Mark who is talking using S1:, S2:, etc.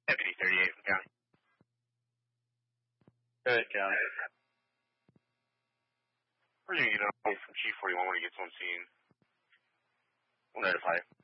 S1: Deputy 38 from County.
S2: Go ahead, County.
S1: We're going to get on from Chief 41 when he gets on scene. We'll notify you.